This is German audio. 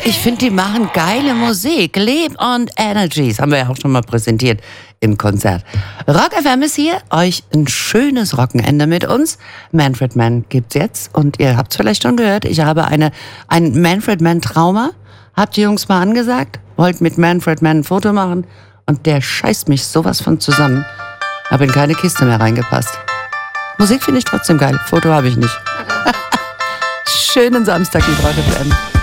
Ich finde, die machen geile Musik. Leb und Energies haben wir ja auch schon mal präsentiert im Konzert. Rock FM ist hier. Euch ein schönes Rockenende mit uns. Manfred Mann gibt's jetzt. Und ihr habt's vielleicht schon gehört. Ich habe ein Manfred Mann Trauma. Habt die Jungs mal angesagt. Wollt mit Manfred Mann ein Foto machen. Und der scheißt mich sowas von zusammen. Hab in keine Kiste mehr reingepasst. Musik finde ich trotzdem geil. Foto habe ich nicht. Schönen Samstag mit Rock FM.